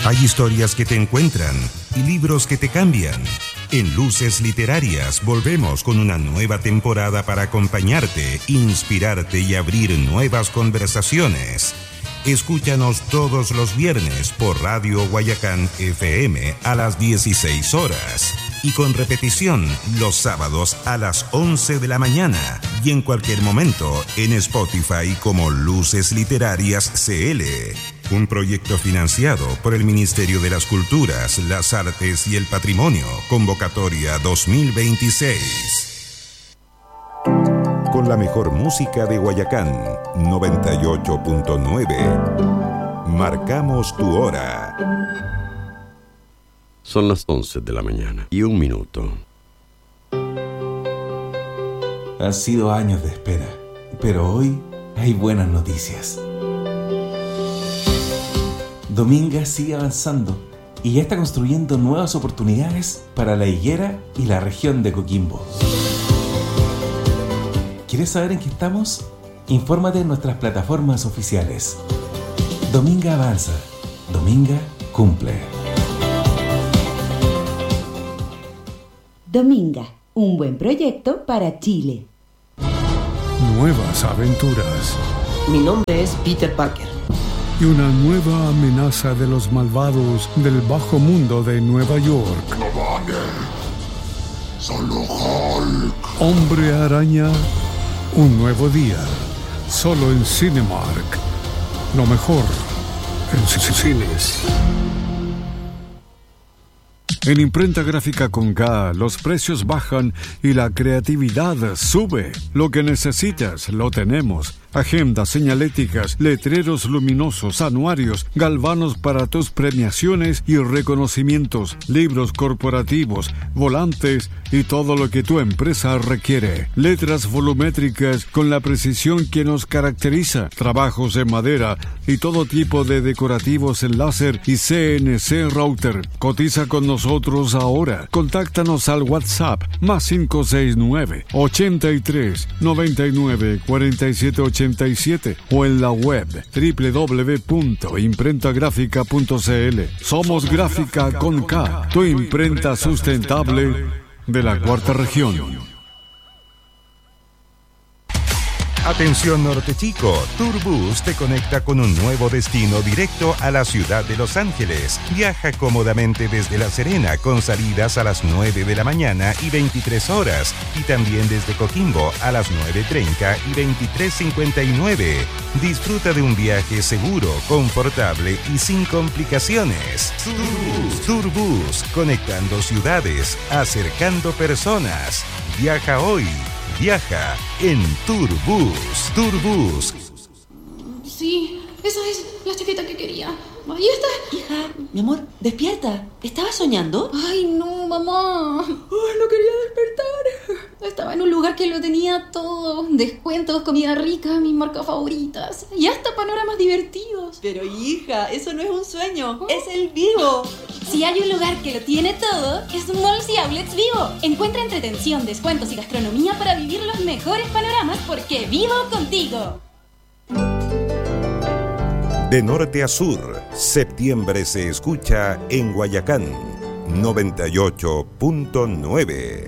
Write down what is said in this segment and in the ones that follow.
Hay historias que te encuentran y libros que te cambian. En Luces Literarias volvemos con una nueva temporada para acompañarte, inspirarte y abrir nuevas conversaciones. Escúchanos todos los viernes por Radio Guayacán FM a las 16 horas y con repetición los sábados a las 11 de la mañana y en cualquier momento en Spotify como Luces Literarias CL. Un proyecto financiado por el Ministerio de las Culturas, las Artes y el Patrimonio. Convocatoria 2026. Con la mejor música de Guayacán, 98.9. Marcamos tu hora. Son las 11 de la mañana y 1 minuto. Han sido años de espera, pero hoy hay buenas noticias. Dominga sigue avanzando y ya está construyendo nuevas oportunidades para La Higuera y la región de Coquimbo. ¿Quieres saber en qué estamos? Infórmate en nuestras plataformas oficiales. Dominga avanza, Dominga cumple. Dominga, un buen proyecto para Chile. Nuevas aventuras. Mi nombre es Peter Parker. Y una nueva amenaza de los malvados del bajo mundo de Nueva York. No vale. Solo Hulk. Hombre Araña, un nuevo día. Solo en Cinemark. Lo mejor en cines. En Imprenta Gráfica con K, los precios bajan y la creatividad sube. Lo que necesitas, lo tenemos. Agendas señaléticas, letreros luminosos, anuarios, galvanos para tus premiaciones y reconocimientos, libros corporativos, volantes y todo lo que tu empresa requiere. Letras volumétricas con la precisión que nos caracteriza, trabajos en madera y todo tipo de decorativos en láser y CNC router. Cotiza con nosotros ahora. Contáctanos al WhatsApp +569 83 99 47 87 o en la web www.imprentagrafica.cl. Somos Gráfica con K, tu imprenta sustentable de la Cuarta Región. Atención Norte Chico, Turbus te conecta con un nuevo destino directo a la ciudad de Los Ángeles. Viaja cómodamente desde La Serena con salidas a las 9 de la mañana y 23 horas y también desde Coquimbo a las 9:30 y 23:59. Disfruta de un viaje seguro, confortable y sin complicaciones. Turbus, conectando ciudades, acercando personas. Viaja hoy. Viaja en Turbus. Turbus. Sí, esa es la chaqueta que quería. Ahí está. Hija, mi amor, despierta. ¿Estabas soñando? Ay, no, mamá. No quería despertar. Estaba en un lugar que lo tenía todo. Descuentos, comida rica, mis marcas favoritas. Y hasta panoramas divertidos. Pero hija, eso no es un sueño. Es el Vivo. Si hay un lugar que lo tiene todo, es Malls y Outlets Vivo. Encuentra entretención, descuentos y gastronomía para vivir los mejores panoramas porque vivo contigo. De norte a sur, septiembre se escucha en Guayacán, 98.9.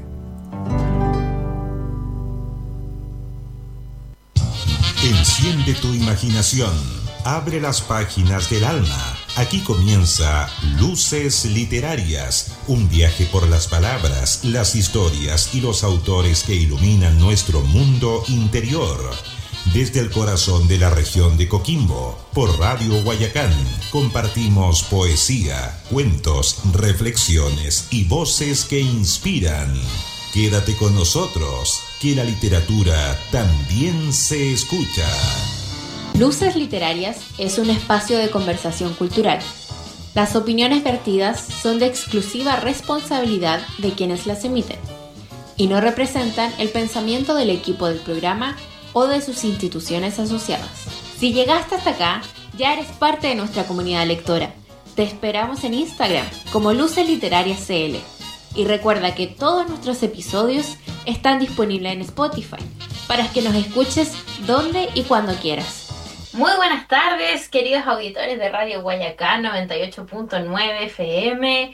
Enciende tu imaginación, abre las páginas del alma. Aquí comienza Luces Literarias, un viaje por las palabras, las historias y los autores que iluminan nuestro mundo interior. Desde el corazón de la región de Coquimbo, por Radio Guayacán, compartimos poesía, cuentos, reflexiones y voces que inspiran. Quédate con nosotros, que la literatura también se escucha. Luces Literarias es un espacio de conversación cultural. Las opiniones vertidas son de exclusiva responsabilidad de quienes las emiten y no representan el pensamiento del equipo del programa o de sus instituciones asociadas. Si llegaste hasta acá, ya eres parte de nuestra comunidad lectora. Te esperamos en Instagram como Luces Literarias CL. Y recuerda que todos nuestros episodios están disponibles en Spotify para que nos escuches donde y cuando quieras. Muy buenas tardes, queridos auditores de Radio Guayacán 98.9 FM,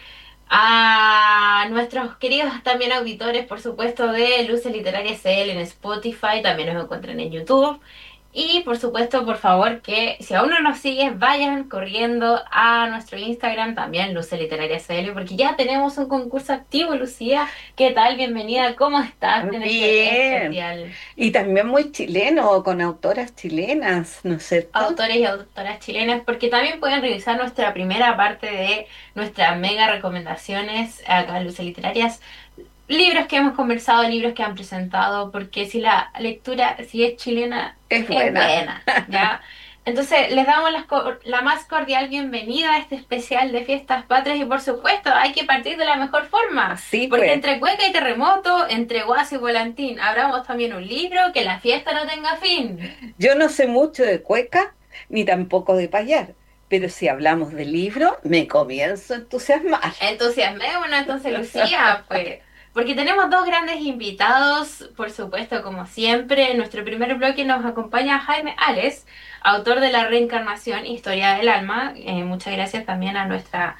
a nuestros queridos también auditores, por supuesto, de Luces Literarias CL en Spotify, también nos encuentran en YouTube. Y por supuesto, por favor, que si aún no nos siguen, vayan corriendo a nuestro Instagram, también Luces Literarias CL, porque ya tenemos un concurso activo, Lucía. ¿Qué tal? Bienvenida, ¿cómo estás? En este especial? Y también muy chileno, con autoras chilenas, ¿no es cierto? Autores y autoras chilenas, porque también pueden revisar nuestra primera parte de nuestras mega recomendaciones acá en Luces Literarias. Libros que hemos conversado, libros que han presentado, porque si la lectura, si es chilena, es buena, ¿ya? Entonces, les damos la más cordial bienvenida a este especial de Fiestas Patrias y, por supuesto, hay que partir de la mejor forma. Sí, porque pues. entre cueca y terremoto, entre guaso y volantín, abramos también un libro, que la fiesta no tenga fin. Yo no sé mucho de cueca, ni tampoco de payar, pero si hablamos de libro, me comienzo a entusiasmar. Entusiasmémonos, entonces, Lucía, pues... Porque tenemos dos grandes invitados, por supuesto, como siempre. En nuestro primer bloque nos acompaña Jaime Ales, autor de La Reencarnación, Historia del Alma. Muchas gracias también a nuestra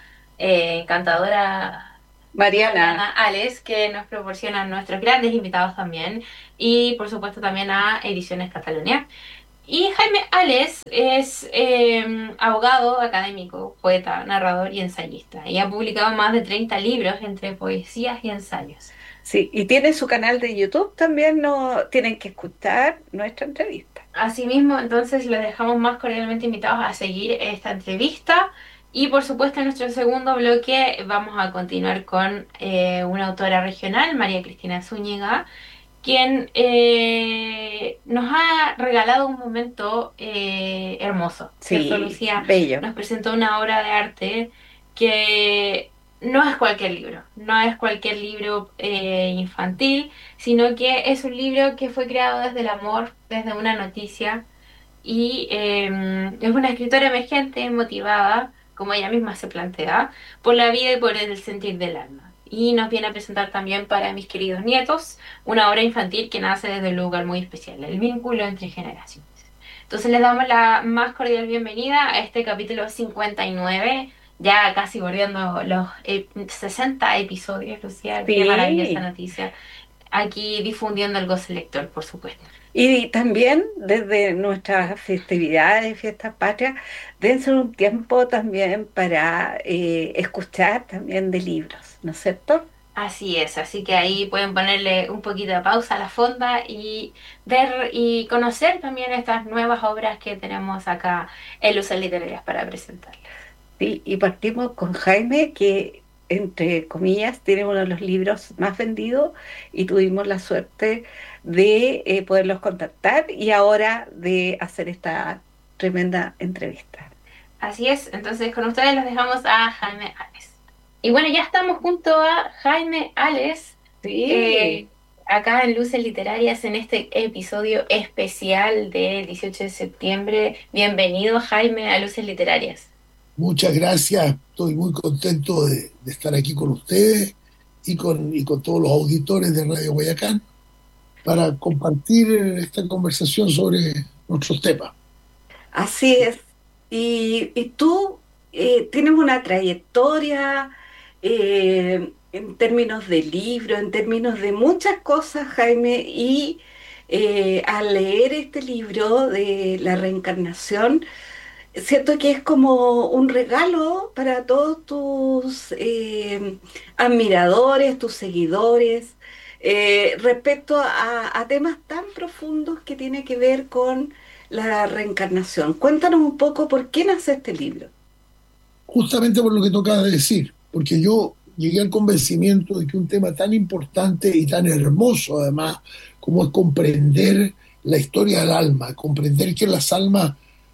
encantadora Mariana Ales, que nos proporciona nuestros grandes invitados también. Y, por supuesto, también a Ediciones Catalonia. Y Jaime Ales es abogado, académico, poeta, narrador y ensayista. Y ha publicado más de 30 libros entre poesías y ensayos. Sí, y tiene su canal de YouTube también, no tienen que escuchar nuestra entrevista. Asimismo, entonces les dejamos más cordialmente invitados a seguir esta entrevista. Y por supuesto en nuestro segundo bloque vamos a continuar con una autora regional, María Cristina Zúñiga, quien nos ha regalado un momento hermoso. Sí, ¿cierto, Lucía? Bello. Nos presentó una obra de arte que no es cualquier libro, no es cualquier libro infantil, sino que es un libro que fue creado desde el amor, desde una noticia, y es una escritora emergente, motivada, como ella misma se plantea, por la vida y por el sentir del alma. Y nos viene a presentar también para mis queridos nietos una obra infantil que nace desde un lugar muy especial, el vínculo entre generaciones. Entonces les damos la más cordial bienvenida a este capítulo 59, ya casi bordeando los 60 episodios, Lucía. Sí. Qué maravillosa noticia. Aquí difundiendo el goce lector, por supuesto. Y también desde nuestras festividades, fiestas patrias, dense un tiempo también para escuchar también de libros, ¿no es cierto? Así es, así que ahí pueden ponerle un poquito de pausa a la fonda y ver y conocer también estas nuevas obras que tenemos acá en Luces Literarias para presentarles. Sí, y partimos con Jaime, que entre comillas tiene uno de los libros más vendidos y tuvimos la suerte de poderlos contactar y ahora de hacer esta tremenda entrevista. Así es, entonces con ustedes los dejamos a Jaime Ales. Y bueno, ya estamos junto a Jaime Ales, sí. Acá en Luces Literarias en este episodio especial del 18 de septiembre. Bienvenido, Jaime, a Luces Literarias. Muchas gracias, estoy muy contento de estar aquí con ustedes y con todos los auditores de Radio Guayacán para compartir esta conversación sobre nuestros temas. Así es. Y tú tienes una trayectoria en términos de libros, en términos de muchas cosas, Jaime, y al leer este libro de La Reencarnación, siento que es como un regalo para todos tus admiradores, tus seguidores, respecto a temas tan profundos que tiene que ver con la reencarnación. Cuéntanos un poco por qué nace este libro. Justamente por lo que tocaba de decir, porque yo llegué al convencimiento de que un tema tan importante y tan hermoso además como es comprender la historia del alma, comprender que las almas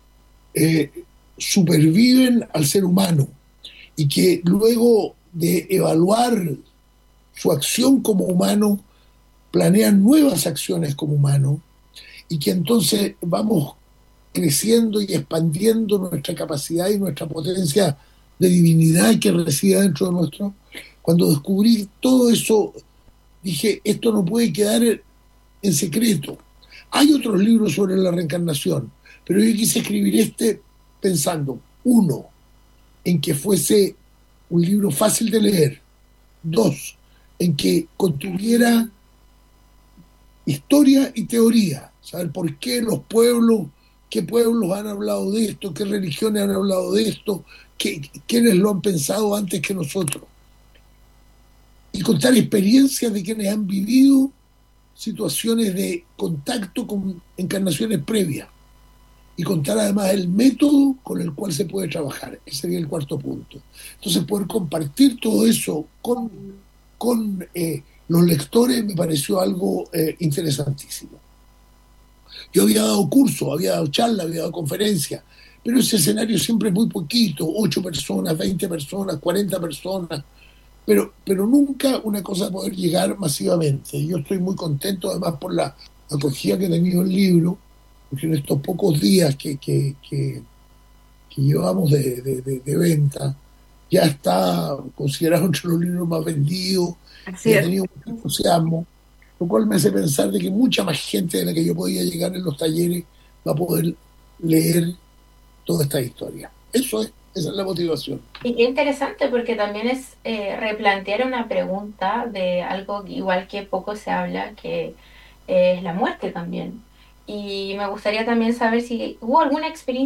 superviven al ser humano y que luego de evaluar su acción como humano planean nuevas acciones como humano y que entonces vamos creciendo y expandiendo nuestra capacidad y nuestra potencia de divinidad que reside dentro de nuestro. Cuando descubrí todo eso, dije, esto no puede quedar en secreto. Hay otros libros sobre la reencarnación, Pero yo quise escribir este pensando, uno, en que fuese un libro fácil de leer. Dos, en que contuviera historia y teoría, saber por qué los pueblos, qué pueblos han hablado de esto, qué religiones han hablado de esto, quiénes lo han pensado antes que nosotros. Y contar experiencias de quienes han vivido situaciones de contacto con encarnaciones previas. Y contar además el método con el cual se puede trabajar. Ese sería el cuarto punto. Entonces, poder compartir todo eso con los lectores me pareció algo interesantísimo. Yo había dado cursos, había dado charlas, había dado conferencias, pero ese escenario siempre es muy poquito, 8 personas, 20 personas, 40 personas, pero nunca una cosa poder llegar masivamente. Yo estoy muy contento además por la acogida que ha tenido el libro, porque en estos pocos días que llevamos de venta, ya está considerado entre los libros más vendidos, y ha tenido mucho entusiasmo, lo cual me hace pensar de que mucha más gente de la que yo podía llegar en los talleres va a poder leer toda esta historia. Esa es la motivación. Y qué interesante, porque también es replantear una pregunta de algo igual que poco se habla, que es la muerte también. Y me gustaría también saber si hubo alguna experiencia